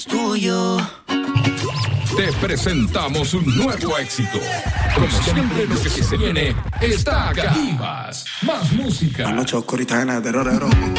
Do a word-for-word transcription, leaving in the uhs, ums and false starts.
Tuyo. Te presentamos un nuevo éxito. Como siempre, lo que se viene está acá. Divas, más música. La noche oscurita llena de terror.